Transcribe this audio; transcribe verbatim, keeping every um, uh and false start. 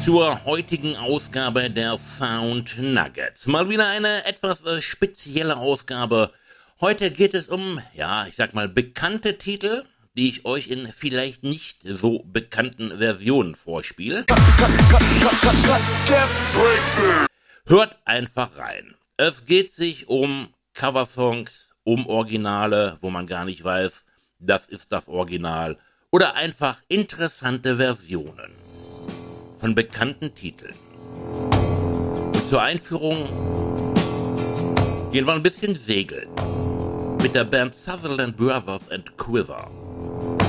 zur heutigen Ausgabe der Sound Nuggets. Mal wieder eine etwas äh, spezielle Ausgabe. Heute geht es um, ja, ich sag mal, bekannte Titel, die ich euch in vielleicht nicht so bekannten Versionen vorspiele. Hört einfach rein. Es geht sich um Coversongs, um Originale, wo man gar nicht weiß, das ist das Original, oder einfach interessante Versionen von bekannten Titeln. Und zur Einführung gehen wir ein bisschen segeln mit der Band Sutherland Brothers and Quiver.